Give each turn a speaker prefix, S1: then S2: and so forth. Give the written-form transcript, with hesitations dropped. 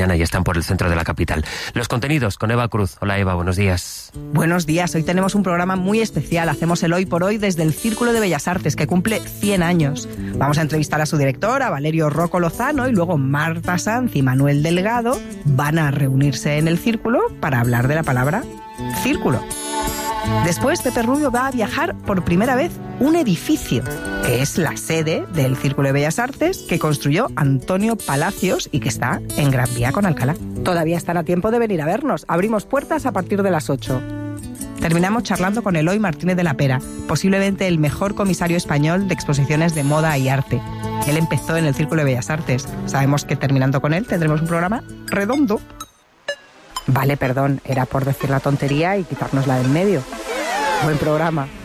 S1: mañana y están por el centro de la capital. Los contenidos con Eva Cruz. Hola Eva, buenos días.
S2: Buenos días, hoy tenemos un programa muy especial. Hacemos el Hoy por Hoy desde el Círculo de Bellas Artes, que cumple 100 años. Vamos a entrevistar a su director, a Valerio Rocco Lozano, y luego Marta Sanz y Manuel Delgado van a reunirse en el Círculo para hablar de la palabra círculo. Después, Pepe Rubio va a viajar por primera vez un edificio, que es la sede del Círculo de Bellas Artes, que construyó Antonio Palacios y que está en Gran Vía con Alcalá. Todavía están a tiempo de venir a vernos. Abrimos puertas a partir de las 8. Terminamos charlando con Eloy Martínez de la Pera, posiblemente el mejor comisario español de exposiciones de moda y arte. Él empezó en el Círculo de Bellas Artes. Sabemos que terminando con él tendremos un programa redondo. Vale, perdón, era por decir la tontería y quitárnosla del medio. Buen programa.